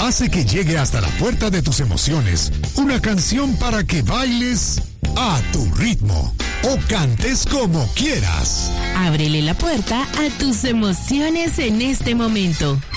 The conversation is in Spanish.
hace que llegue hasta la puerta de tus emociones una canción para que bailes a tu ritmo o cantes como quieras. Ábrele la puerta a tus emociones en este momento.